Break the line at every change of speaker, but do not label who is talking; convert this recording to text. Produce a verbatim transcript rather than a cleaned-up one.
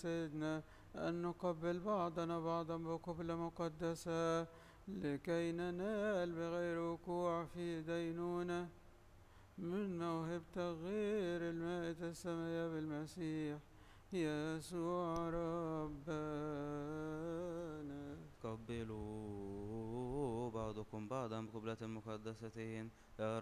سيدنا أن نقبل بعضنا بعضا بقبلة مقدسة لكي ننال بغير وقوع في دينونة من موهبة غير المائدة السماوية بالمسيح يسوع ربنا.
قبلوا بعضكم بعضا بقبلة مقدسة يا